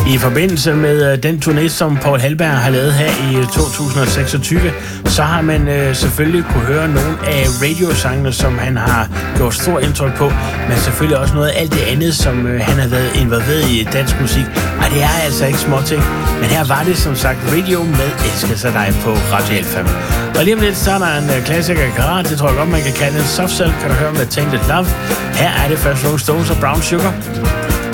I forbindelse med den turné, som Paul Halberg har lavet her i 2026, så har man selvfølgelig kunne høre nogle af radiosangene, som han har gjort stor indtryk på, men selvfølgelig også noget af alt det andet, som han har været involveret i dansk musik. Og det er altså ikke småting, men her var det som sagt Radio med Elsker sig dig på Radio Alfa. Og lige om lidt, så er der en klassiker i karat, det tror jeg godt, man kan kalde en soft cell, kan du høre med Tainted Love. Her er det først Rolling Stones og Brown Sugar.